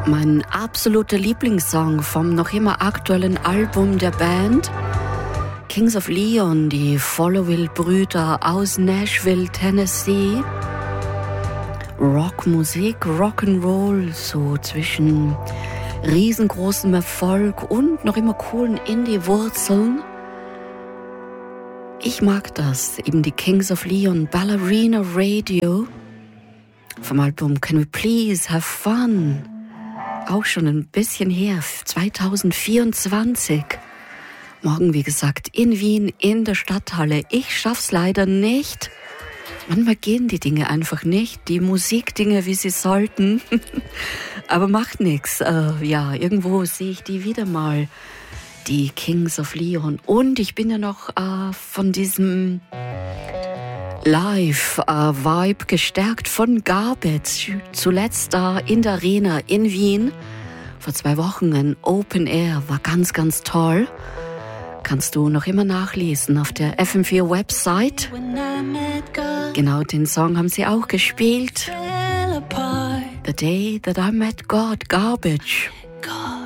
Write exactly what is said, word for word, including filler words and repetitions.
Mein absoluter Lieblingssong vom noch immer aktuellen Album der Band. Kings of Leon, die Followill-Brüder aus Nashville, Tennessee. Rockmusik, Rock'n'Roll, so zwischen riesengroßem Erfolg und noch immer coolen Indie-Wurzeln. Ich mag das, eben die Kings of Leon, Ballerina Radio vom Album Can We Please Have Fun? Auch schon ein bisschen her, zwanzig vierundzwanzig. Morgen, wie gesagt, in Wien, in der Stadthalle. Ich schaff's leider nicht. Manchmal gehen die Dinge einfach nicht, die Musikdinge, wie sie sollten. Aber macht nichts. Äh, ja, irgendwo sehe ich die wieder mal, die Kings of Leon. Und ich bin ja noch äh, von diesem Live-Vibe äh, gestärkt von Garbage. Zuletzt da äh, in der Arena in Wien. Vor zwei Wochen ein Open Air, war ganz, ganz toll. Kannst du noch immer nachlesen auf der F M vier Website. Genau den Song haben sie auch gespielt. The Day That I Met God, Garbage.